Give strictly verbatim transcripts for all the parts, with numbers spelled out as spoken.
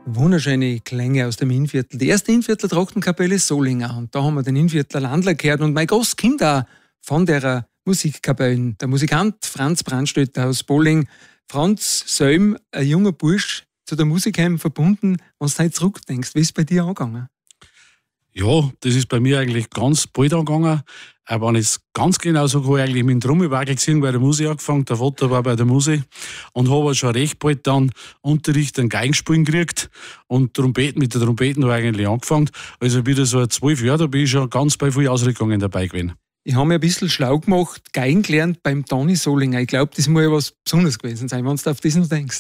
Wunderschöne Klänge aus dem Innviertel. Die erste Innviertler Trochtenkapelle Solinger. Und da haben wir den Innviertler Landler gehört. Und mein Gast kommt auch von der Musikkapelle. Der Musikant Franz Brandstötter aus Bolling. Franz, Söhm, ein junger Bursch, zu der Musik verbunden. Wenn du heute zurückdenkst, wie ist es bei dir angegangen? Ja, das ist bei mir eigentlich ganz bald angegangen. Aber wenn ich es ganz genau so kann, eigentlich mit dem Trommelwagel gesehen, bei der Musik angefangen. Der Vater war bei der Musik und habe schon recht bald dann Unterricht an Geigenspielen gekriegt und Trompeten, mit der Trompeten habe ich eigentlich angefangen. Also wieder so zwölf Jahre, da bin ich schon ganz bei vielen Ausrückungen dabei gewesen. Ich habe mir ein bisschen schlau gemacht, Geigen gelernt beim Toni Solinger. Ich glaube, das muss ja was Besonderes gewesen sein, wenn du auf das noch denkst.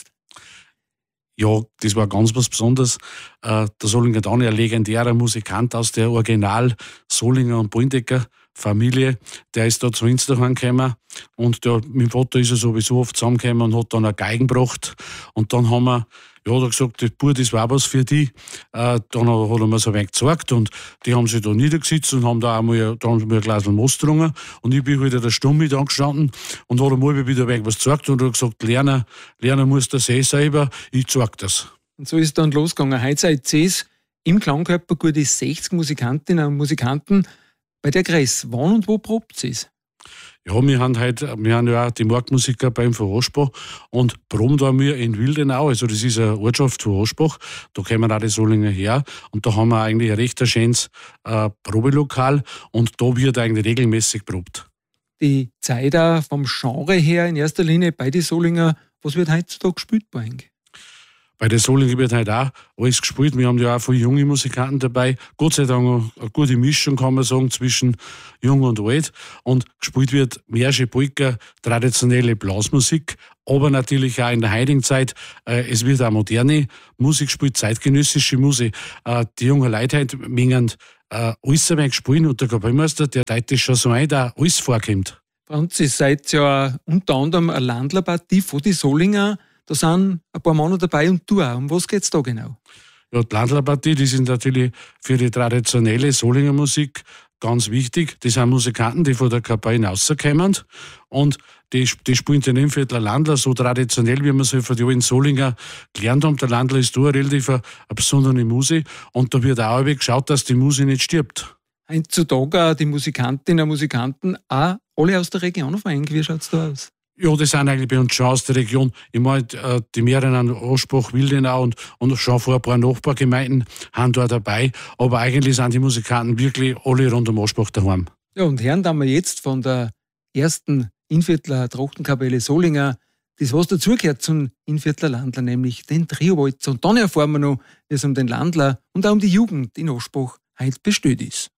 Ja, das war ganz was Besonderes. Äh, der Solinger Toni, ein legendärer Musikant aus der Original Solinger und Boindecker Familie, der ist da zu uns daheim gekommen und der, mit dem Vater ist er sowieso oft zusammengekommen und hat dann eine Geigen gebracht und dann haben wir, ja, da gesagt, das Bub, das war was für die. Äh, dann hat er mir so ein wenig gezeigt und die haben sich da niedergesetzt und haben da einmal, da haben wir ein Glas Most getrunken und ich bin wieder der Stumm mit angestanden und hat einmal wieder ein wenig was gezeigt und hat gesagt, lernen, lernen musst du das selber, ich zeig das. Und so ist es dann losgegangen. Heute seid ihr im Klangkörper gute sechzig Musikantinnen und Musikanten. Bei der Größe, wann und wo probt sie es? Ja, wir haben halt, wir haben ja auch die Marktmusiker beim von Aschbach und proben da wir in Wildenau, also das ist eine Ortschaft von Aschbach, da kommen auch die Solinger her und da haben wir eigentlich ein recht schönes äh, Probelokal und da wird eigentlich regelmäßig probt. Die Zeit auch vom Genre her in erster Linie bei den Solinger, was wird heutzutage gespielt bei euch? Bei den Solinger wird halt auch alles gespielt. Wir haben ja auch viele junge Musikanten dabei. Gott sei Dank eine gute Mischung, kann man sagen, zwischen jung und alt. Und gespielt wird Märsche, Polka, traditionelle Blasmusik, aber natürlich auch in der heutigen Zeit. Äh, es wird auch moderne Musik gespielt, zeitgenössische Musik. Äh, die jungen Leute heute mengen äh, alles ein wenig spielen und der Kapellmeister, der teilt das schon so ein, da alles vorkommt. Franz, ihr seid ja unter anderem eine Landlerpartie von den Solinger. Da sind ein paar Männer dabei und du auch. Um was geht es da genau? Ja, die Landlerpartie, die sind natürlich für die traditionelle Solinger Musik ganz wichtig. Das sind Musikanten, die von der Kapelle rauskommen und die, die spielen den Innviertler Landler so traditionell, wie man es von den alten Solinger gelernt haben. Der Landler ist da relativ eine, eine besondere Musik und da wird auch geschaut, dass die Musik nicht stirbt. Heutzutage auch die Musikantinnen und Musikanten auch alle aus der Region auf Eng. Wie schaut es da aus? Ja, das sind eigentlich bei uns schon aus der Region. Ich meine, die mehreren an Aschbach, Wildenau und, und schon vor ein paar Nachbargemeinden haben da dabei. Aber eigentlich sind die Musikanten wirklich alle rund um Aschbach daheim. Ja, und hören dann wir jetzt von der ersten Innviertler Trochtenkapelle Solinger das, was dazugehört zum Innviertler Landler, nämlich den Triowalzer. Und dann erfahren wir noch, wie es um den Landler und auch um die Jugend in Aschbach heute bestellt ist.